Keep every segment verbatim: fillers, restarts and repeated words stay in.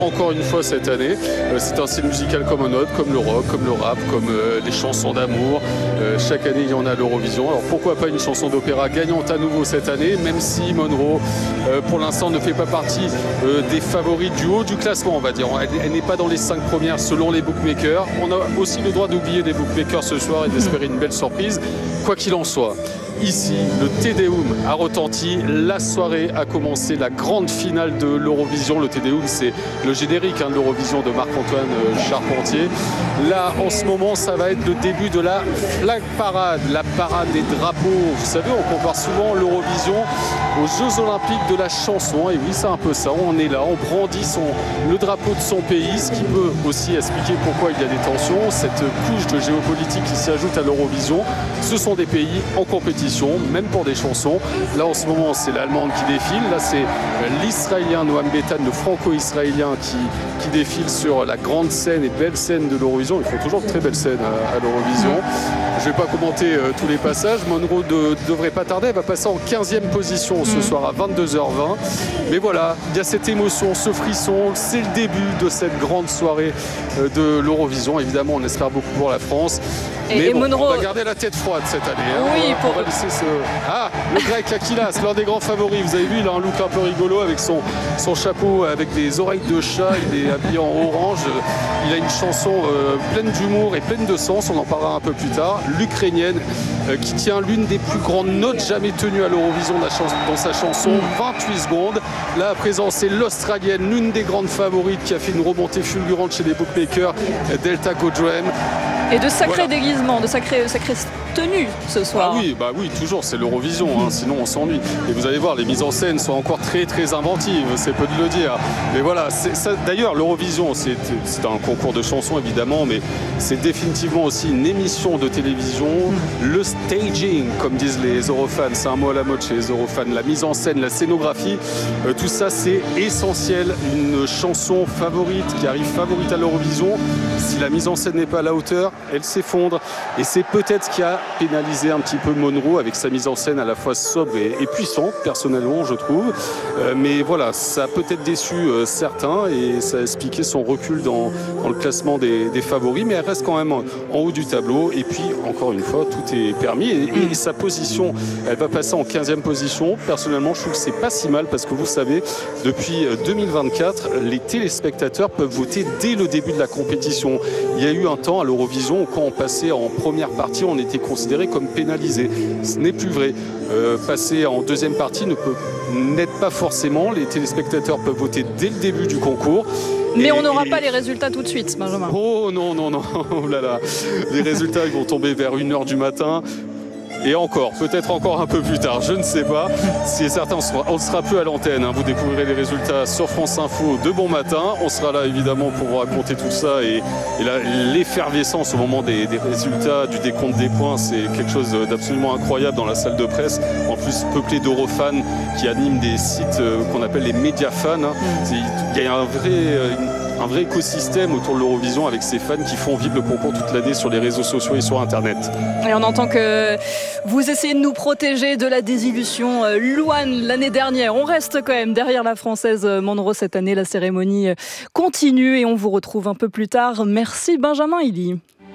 Encore une fois cette année, euh, c'est un style musical comme un autre, comme le rock, comme le rap, comme euh, les chansons d'amour. Euh, chaque année, il y en a à l'Eurovision. Alors pourquoi pas une chanson d'opéra gagnante à nouveau cette année, même si Monroe, euh, pour l'instant, ne fait pas partie euh, des favoris du haut du classement, on va dire. Elle, elle n'est pas dans les cinq premières selon les bookmakers. On a aussi le droit d'oublier les bookmakers ce soir et d'espérer une belle surprise. Quoi qu'il en soit, ici, le Te Deum a retenti, la soirée a commencé, la grande finale de l'Eurovision. Le Te Deum, c'est le générique hein, de l'Eurovision de Marc-Antoine Charpentier. Là, en ce moment, ça va être le début de la flag parade, la parade des drapeaux. Vous savez, on compare souvent l'Eurovision aux Jeux Olympiques de la chanson. Et oui, c'est un peu ça, on est là, on brandit son, le drapeau de son pays, ce qui peut aussi expliquer pourquoi il y a des tensions. Cette couche de géopolitique qui s'y ajoute à l'Eurovision, ce sont des pays en compétition, même pour des chansons. Là en ce moment c'est l'Allemande qui défile, là c'est l'Israélien Noam Betan, le franco-israélien qui, qui défile sur la grande scène et belle scène de l'Eurovision. Ils font toujours de très belles scènes à, à l'Eurovision. Je ne vais pas commenter euh, tous les passages. Monroe ne devrait pas tarder, elle va passer en quinzième position ce soir à vingt-deux heures vingt. Mais voilà, il y a cette émotion, ce frisson, c'est le début de cette grande soirée euh, de l'Eurovision. Évidemment on espère beaucoup pour la France. Et, Mais et bon, Monroe... on va garder la tête froide cette année. Hein. Oui, on, pour... on va laisser ce... Ah, le grec Akilas, l'un des grands favoris. Vous avez vu, il a un look un peu rigolo avec son, son chapeau avec des oreilles de chat. Il est habillé en orange. Il a une chanson euh, pleine d'humour et pleine de sens. On en parlera un peu plus tard. L'Ukrainienne euh, qui tient l'une des plus grandes notes jamais tenues à l'Eurovision dans sa chanson, vingt-huit secondes. Là, à présent, c'est l'Australienne, l'une des grandes favorites qui a fait une remontée fulgurante chez les bookmakers, Delta Goldrem. Et de sacrés voilà. déguisements, de sacrées, sacrées tenues ce soir. Ah oui, bah oui, toujours, c'est l'Eurovision, hein, sinon on s'ennuie. Et vous allez voir, les mises en scène sont encore très très inventives, c'est peu de le dire. Mais voilà, c'est, ça, d'ailleurs l'Eurovision, c'est, c'est un concours de chansons évidemment, mais c'est définitivement aussi une émission de télévision. Le staging, comme disent les Eurofans, c'est un mot à la mode chez les Eurofans, la mise en scène, la scénographie, euh, tout ça c'est essentiel. Une chanson favorite qui arrive favorite à l'Eurovision, si la mise en scène n'est pas à la hauteur, elle s'effondre. Et c'est peut-être ce qui a pénalisé un petit peu Monroe avec sa mise en scène à la fois sobre et, et puissante, personnellement, je trouve. Euh, mais voilà, ça a peut-être déçu euh, certains et ça a expliqué son recul dans, dans le classement des, des favoris. Mais elle reste quand même en, en haut du tableau. Et puis, encore une fois, tout est permis. Et, et sa position, elle va passer en quinzième position. Personnellement, je trouve que c'est pas si mal parce que vous savez, depuis deux mille vingt-quatre, les téléspectateurs peuvent voter dès le début de la compétition. Il y a eu un temps à l'Eurovision où quand on passait en première partie, on était considéré comme pénalisé. Ce n'est plus vrai. Euh, passer en deuxième partie ne peut n'être pas forcément. Les téléspectateurs peuvent voter dès le début du concours. Mais et, on n'aura et... pas les résultats tout de suite, Benjamin. Oh non, non, non. Oh là là. Les résultats ils vont tomber vers une heure du matin. Et encore, peut-être encore un peu plus tard, je ne sais pas. Si certains, on ne sera plus à l'antenne. Hein. Vous découvrirez les résultats sur France Info de bon matin. On sera là évidemment pour vous raconter tout ça. Et, et là, l'effervescence au moment des, des résultats, du décompte des points, c'est quelque chose d'absolument incroyable dans la salle de presse. En plus, peuplé d'Eurofans qui animent des sites qu'on appelle les médiafans. Hein. Il y a un vrai... Une, un vrai écosystème autour de l'Eurovision avec ces fans qui font vivre le concours toute l'année sur les réseaux sociaux et sur Internet. Et on entend que vous essayez de nous protéger de la désillusion. Louane, l'année dernière, on reste quand même derrière la Française Monroe cette année. La cérémonie continue et on vous retrouve un peu plus tard. Merci Benjamin Hilly.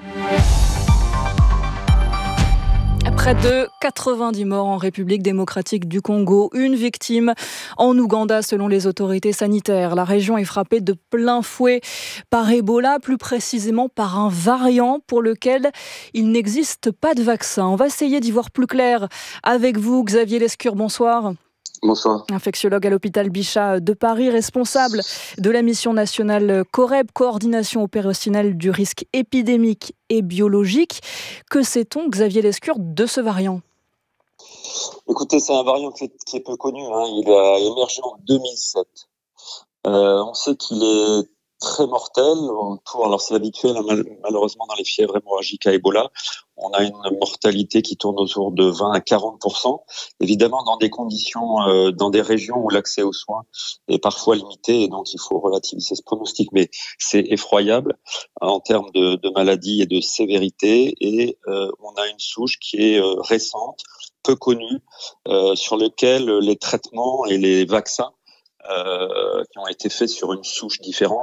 Près de quatre-vingt-dix morts en République démocratique du Congo, une victime en Ouganda selon les autorités sanitaires. La région est frappée de plein fouet par Ebola, plus précisément par un variant pour lequel il n'existe pas de vaccin. On va essayer d'y voir plus clair avec vous, Xavier Lescure, bonsoir. Bonsoir. Infectiologue à l'hôpital Bichat de Paris, responsable de la mission nationale COREB, coordination opérationnelle du risque épidémique et biologique. Que sait-on, Xavier Lescure, de ce variant ? Écoutez, c'est un variant qui est, qui est peu connu. Hein. Il a émergé en deux mille sept. Euh, on sait qu'il est très mortel. Autour, alors c'est habituel, hein, mal, malheureusement, dans les fièvres hémorragiques à Ebola. On a une mortalité qui tourne autour de vingt à quarante pour cent. Évidemment, dans des conditions, euh, dans des régions où l'accès aux soins est parfois limité, et donc il faut relativiser ce pronostic. Mais c'est effroyable en termes de, de maladie et de sévérité. Et euh, on a une souche qui est euh, récente, peu connue, euh, sur lequel les traitements et les vaccins Euh, qui ont été faits sur une souche différente